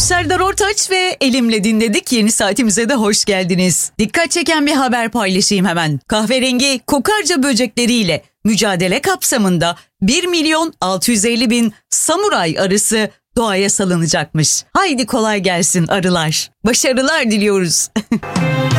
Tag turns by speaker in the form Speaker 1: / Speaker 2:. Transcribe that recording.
Speaker 1: Serdar Ortaç ve Elim'le dinledik. Yeni saatimize de hoş geldiniz. Dikkat çeken bir haber paylaşayım hemen. Kahverengi kokarca böcekleriyle mücadele kapsamında 1.650.000 samuray arısı doğaya salınacakmış. Haydi kolay gelsin arılar. Başarılar diliyoruz.